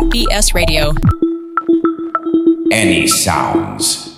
NBS Radio. Any Sounds.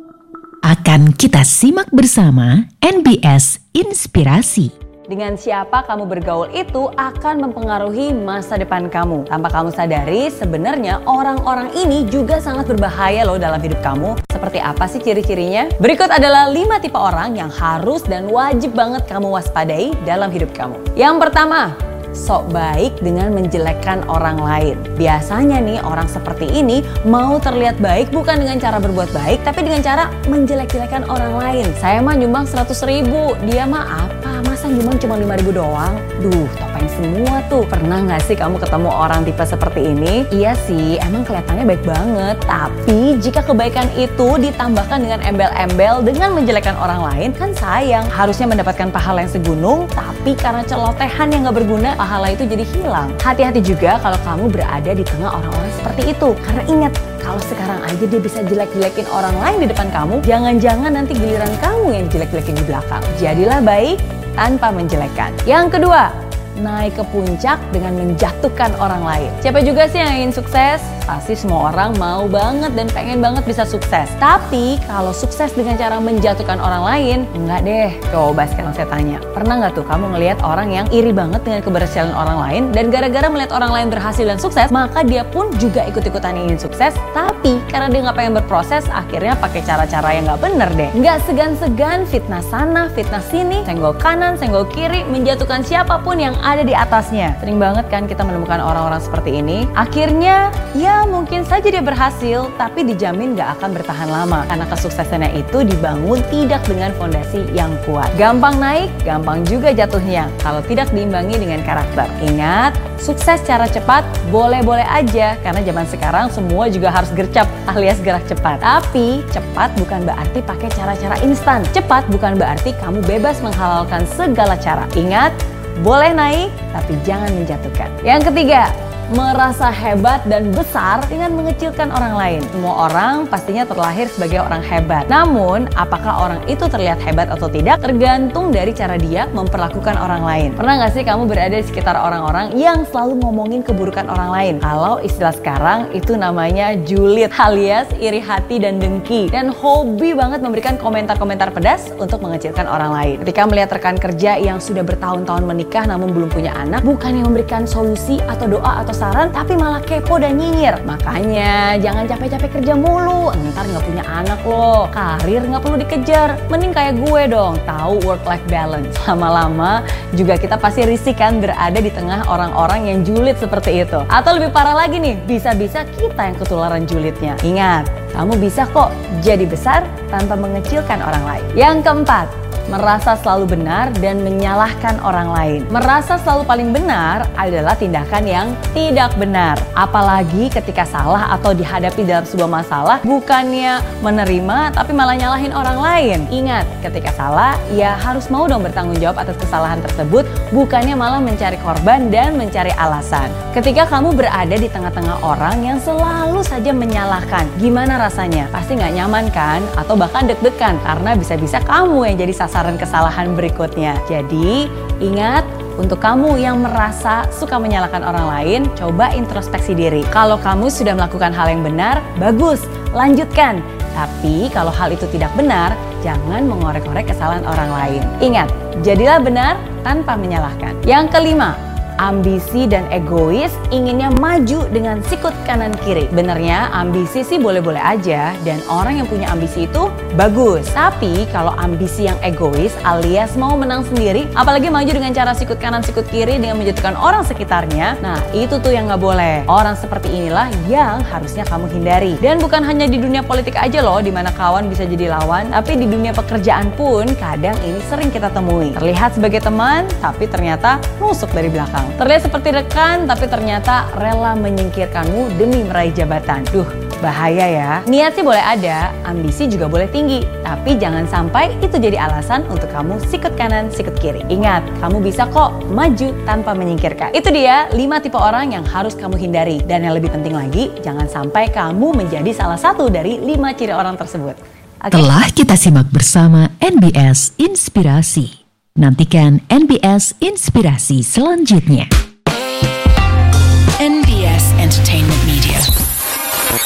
Akan kita simak bersama NBS Inspirasi. Dengan siapa kamu bergaul itu akan mempengaruhi masa depan kamu. Tanpa kamu sadari, sebenarnya orang-orang ini juga sangat berbahaya loh dalam hidup kamu. Seperti apa sih ciri-cirinya? Berikut adalah 5 tipe orang yang harus dan wajib banget kamu waspadai dalam hidup kamu. Yang pertama, sok baik dengan menjelekkan orang lain. Biasanya nih orang seperti ini mau terlihat baik bukan dengan cara berbuat baik, tapi dengan cara menjelek-jelekan orang lain. Saya mah nyumbang 100.000, dia mah apa? Masa nyumbang cuma 5.000 doang? Duh, topeng semua tuh. Pernah gak sih kamu ketemu orang tipe seperti ini? Iya sih, emang kelihatannya baik banget. Tapi jika kebaikan itu ditambahkan dengan embel-embel dengan menjelekkan orang lain, kan sayang. Harusnya mendapatkan pahala yang segunung, tapi karena celotehan yang gak berguna, pahala itu jadi hilang. Hati-hati juga kalau kamu berada di tengah orang-orang seperti itu. Karena ingat, kalau sekarang aja dia bisa jelek-jelekin orang lain di depan kamu, jangan-jangan nanti giliran kamu yang jelek-jelekin di belakang. Jadilah baik tanpa menjelekkan. Yang kedua, naik ke puncak dengan menjatuhkan orang lain. Siapa juga sih yang ingin sukses? Pasti semua orang mau banget dan pengen banget bisa sukses. Tapi kalau sukses dengan cara menjatuhkan orang lain, enggak deh. Coba sekarang saya tanya, pernah nggak tuh kamu ngelihat orang yang iri banget dengan keberhasilan orang lain, dan gara-gara melihat orang lain berhasil dan sukses, maka dia pun juga ikut-ikutan ingin sukses, tapi karena dia nggak pengen berproses, akhirnya pakai cara-cara yang nggak bener deh. Nggak segan-segan fitnah sana, fitnah sini, senggol kanan, senggol kiri, menjatuhkan siapapun yang ada di atasnya. Sering banget kan kita menemukan orang-orang seperti ini. Akhirnya, ya mungkin saja dia berhasil, tapi dijamin gak akan bertahan lama. Karena kesuksesannya itu dibangun tidak dengan fondasi yang kuat. Gampang naik, gampang juga jatuhnya kalau tidak diimbangi dengan karakter. Ingat, sukses secara cepat boleh-boleh aja, karena zaman sekarang semua juga harus gercep alias gerak cepat. Tapi cepat bukan berarti pakai cara-cara instan. Cepat bukan berarti kamu bebas menghalalkan segala cara. Ingat, boleh naik, tapi jangan menjatuhkan. Yang ketiga, merasa hebat dan besar dengan mengecilkan orang lain. Semua orang pastinya terlahir sebagai orang hebat. Namun, apakah orang itu terlihat hebat atau tidak tergantung dari cara dia memperlakukan orang lain. Pernah gak sih kamu berada di sekitar orang-orang yang selalu ngomongin keburukan orang lain? Kalau istilah sekarang itu namanya julid alias iri hati dan dengki. Dan hobi banget memberikan komentar-komentar pedas untuk mengecilkan orang lain. Ketika melihat rekan kerja yang sudah bertahun-tahun menikah namun belum punya anak, bukannya memberikan solusi atau doa atau saran, tapi malah kepo dan nyinyir. Makanya jangan capek-capek kerja mulu, ntar gak punya anak loh. Karir gak perlu dikejar, mending kayak gue dong, tahu work-life balance. Lama-lama juga kita pasti risih kan berada di tengah orang-orang yang julid seperti itu. Atau lebih parah lagi nih, bisa-bisa kita yang ketularan julidnya. Ingat, kamu bisa kok jadi besar tanpa mengecilkan orang lain. Yang keempat, merasa selalu benar dan menyalahkan orang lain. Merasa selalu paling benar adalah tindakan yang tidak benar. Apalagi ketika salah atau dihadapi dalam sebuah masalah, bukannya menerima tapi malah nyalahin orang lain. Ingat, ketika salah, ya harus mau dong bertanggung jawab atas kesalahan tersebut, bukannya malah mencari korban dan mencari alasan. Ketika kamu berada di tengah-tengah orang yang selalu saja menyalahkan, gimana rasanya? Pasti gak nyaman kan? Atau bahkan deg-degan, karena bisa-bisa kamu yang jadi sasaran kesalahan berikutnya. Jadi, ingat, untuk kamu yang merasa suka menyalahkan orang lain, coba introspeksi diri. Kalau kamu sudah melakukan hal yang benar, bagus, lanjutkan. Tapi kalau hal itu tidak benar, jangan mengorek-orek kesalahan orang lain. Ingat, jadilah benar tanpa menyalahkan. Yang kelima, ambisi dan egois, inginnya maju dengan sikut kanan kiri. Benernya ambisi sih boleh-boleh aja, dan orang yang punya ambisi itu bagus. Tapi kalau ambisi yang egois alias mau menang sendiri, apalagi maju dengan cara sikut kanan sikut kiri dengan menjatuhkan orang sekitarnya, nah itu tuh yang gak boleh. Orang seperti inilah yang harusnya kamu hindari. Dan bukan hanya di dunia politik aja loh, dimana kawan bisa jadi lawan, tapi di dunia pekerjaan pun kadang ini sering kita temui. Terlihat sebagai teman, tapi ternyata nusuk dari belakang. Terlihat seperti rekan, tapi ternyata rela menyingkirkanmu demi meraih jabatan. Duh, bahaya ya. Niat sih boleh ada, ambisi juga boleh tinggi, tapi jangan sampai itu jadi alasan untuk kamu sikut kanan, sikut kiri. Ingat, kamu bisa kok maju tanpa menyingkirkan. Itu dia 5 tipe orang yang harus kamu hindari. Dan yang lebih penting lagi, jangan sampai kamu menjadi salah satu dari 5 ciri orang tersebut. Okay? Telah kita simak bersama NBS Inspirasi. Nantikan NBS Inspirasi selanjutnya. NBS Entertainment Media.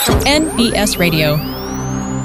NBS Radio.